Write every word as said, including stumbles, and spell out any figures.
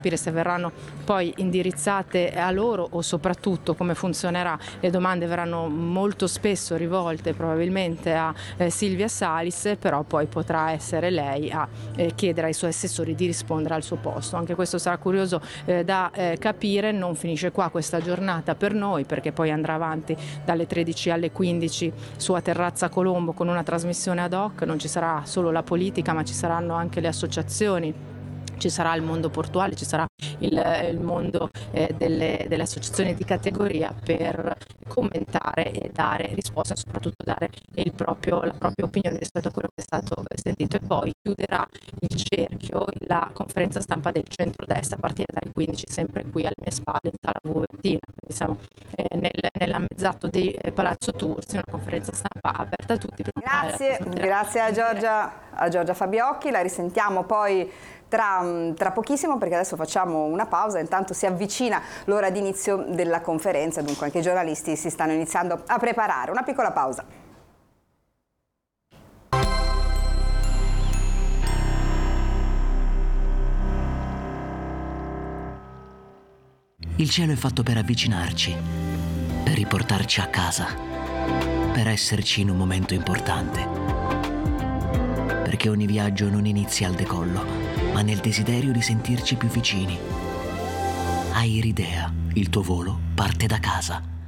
capire se verranno poi indirizzate a loro o soprattutto come funzionerà. Le domande verranno molto spesso rivolte probabilmente a eh, Silvia Salis, però poi potrà essere lei a eh, chiedere ai suoi assessori di rispondere al suo posto. Anche questo sarà curioso eh, da eh, capire. Non finisce qua questa giornata per noi, perché poi andrà avanti dalle tredici alle quindici su A Terrazza Colombo con una trasmissione ad hoc. Non ci sarà solo la politica, ma ci saranno anche le associazioni. Ci sarà il mondo portuale, ci sarà il, il mondo eh, delle, delle associazioni di categoria per commentare e dare risposte, soprattutto dare il proprio, la propria opinione rispetto a quello che è stato sentito. E poi chiuderà il cerchio la conferenza stampa del centrodestra a partire dalle quindici, sempre qui alle mie spalle in Sala Vuvertina. Quindi siamo eh, nel, nell'ammezzato di eh, Palazzo Tursi, una conferenza stampa aperta a tutti. Grazie, grazie a Giorgia, a Giorgia Fabiocchi, la risentiamo poi Tra, tra pochissimo, perché adesso facciamo una pausa. Intanto si avvicina l'ora di inizio della conferenza, dunque anche i giornalisti si stanno iniziando a preparare. Una piccola pausa. Il cielo è fatto per avvicinarci, per riportarci a casa, per esserci in un momento importante. Perché ogni viaggio non inizia al decollo, ma nel desiderio di sentirci più vicini. Airidea, il tuo volo parte da casa.